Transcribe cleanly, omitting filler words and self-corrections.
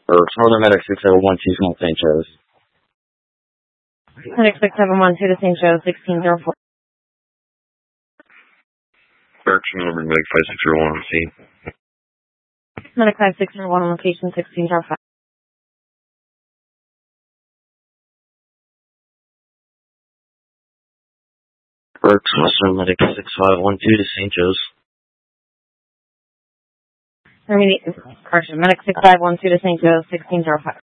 Northern Medic 6012 from St. Joe's. Medic 6712 to St. Joe, 1604. Correction number, Medic 5601 on scene. Medic 5601 on location, 1605. Northern Medic 6512 to St. Joe's. Medic 6512 to St. Joe, 1605.